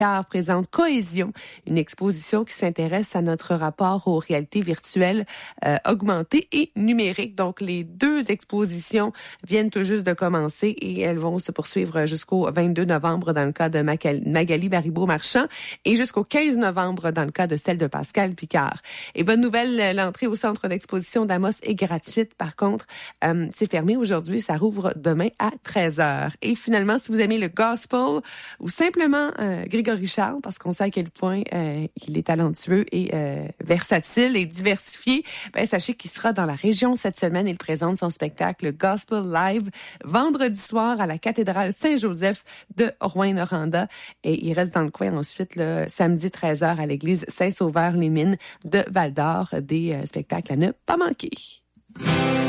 Picard présente Cohésion, une exposition qui s'intéresse à notre rapport aux réalités virtuelles augmentées et numériques. Donc, les deux expositions viennent tout juste de commencer et elles vont se poursuivre jusqu'au 22 novembre dans le cas de Magali Baribeau-Marchand et jusqu'au 15 novembre dans le cas de celle de Pascal Picard. Et bonne nouvelle, l'entrée au centre d'exposition d'Amos est gratuite. Par contre, c'est fermé aujourd'hui. Ça rouvre demain à 13h. Et finalement, si vous aimez le gospel ou simplement Grégory Charles, parce qu'on sait à quel point il est talentueux et versatile et diversifié, sachez qu'il sera dans la région cette semaine. Il présente son spectacle Gospel Live vendredi soir à la cathédrale Saint-Joseph de Rouyn-Noranda. Et il reste dans le coin ensuite le samedi 13h à l'église Saint-Sauveur-les-Mines de Val-d'Or. Des spectacles à ne pas manquer.